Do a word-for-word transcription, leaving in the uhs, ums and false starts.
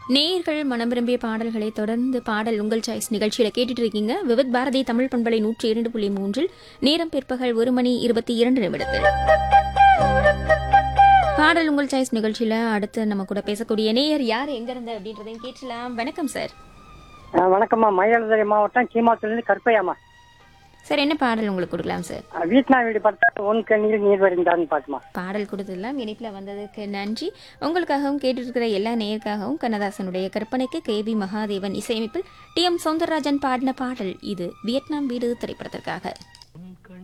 நேயர்கள் மனம் விரும்பிய பாடல்களை தொடர்ந்து பாடல் உங்கள் சாய்ஸ் நிகழ்ச்சியில கேட்டுட்டு இருக்கீங்க. விவித் பாரதி தமிழ் பண்பலை நூற்றி இரண்டு புள்ளி மூன்றில் நேரம் பிற்பகல் ஒரு மணி இருபத்தி இரண்டு நிமிடத்தில் பாடல் உங்கள் சாய்ஸ் நிகழ்ச்சியில அடுத்து நம்ம கூட பேசக்கூடிய நேயர் யார் எங்க இருந்து அப்படின்றதையும் கேட்கலாம். வணக்கம் சார். வணக்கம்மா, மயிலாடுதுறை மாவட்டம் கீமாத்தூர்லேருந்து கருப்பையாமா. சார் என்ன பாடல் உங்களுக்கு கொடுக்கலாம் சார்? வீட்னா வீடு பார்த்தா உன் கண்ணில் நீர் வருந்தான்னு பாட்டுமா. பாடல் கொடுத்துடலாம். இணைப்பில் வந்ததுக்கு நன்றி. உங்களுக்காகவும் கேட்டு இருக்கிற எல்லா நேயருக்காகவும் கண்ணதாசனுடைய கற்பனைக்கு கே வி மகாதேவன் இசையமைப்பில் டி எம் சௌந்தரராஜன் பாடின பாடல் இது வியட்நாம் வீடு திரைப்படத்திற்காக.